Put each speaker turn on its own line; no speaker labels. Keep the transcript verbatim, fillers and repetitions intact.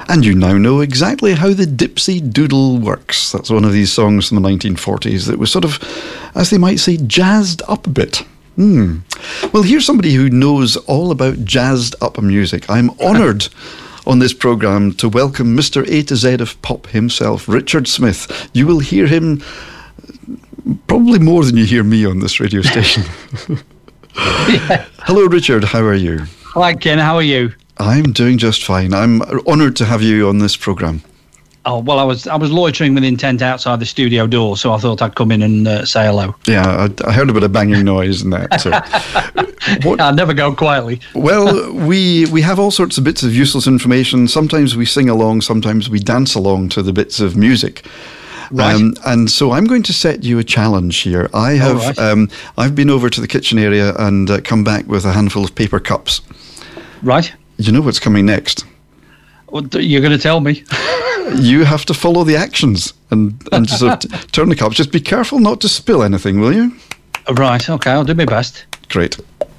And you now know exactly how the Dipsy Doodle works. That's one of these songs from the nineteen forties that was sort of, as they might say, jazzed up a bit. Hmm. Well, here's somebody who knows all about jazzed up music. I'm honoured on this programme to welcome Mister A to Z of pop himself, Richard Smith. You will hear him probably more than you hear me on this radio station.
Yeah.
Hello, Richard. How are you?
Hi, Ken. How are you?
I'm doing just fine. I'm honoured to have you on this programme.
Oh, well, I was I was loitering with intent outside the studio door, so I thought I'd come in and uh, say hello.
Yeah, I, I heard a bit of banging noise and that. So. What,
I'll never go quietly.
well, we we have all sorts of bits of useless information. Sometimes we sing along, sometimes we dance along to the bits of music.
Right.
Um, and so I'm going to set you a challenge here. I have
right.
um, I've been over to the kitchen area and uh, come back with a handful of paper cups.
Right.
You know what's coming next.
Well, you're going to tell me.
You have to follow the actions and, and just sort of turn the cups. Just be careful not to spill anything, will you?
Right. Okay. I'll do my best.
Great.